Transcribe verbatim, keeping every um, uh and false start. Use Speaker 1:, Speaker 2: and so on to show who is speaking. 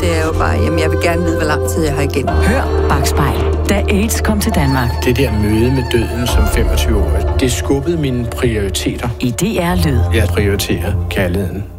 Speaker 1: det er jo bare, jamen jeg vil gerne vide, hvor lang tid jeg har igen.
Speaker 2: Hør Bakspejl. Da AIDS kom til Danmark.
Speaker 3: Det der møde med døden som femogtyve år, det skubbede mine prioriteter.
Speaker 2: I D R Lyd.
Speaker 3: Jeg prioriterer kærligheden.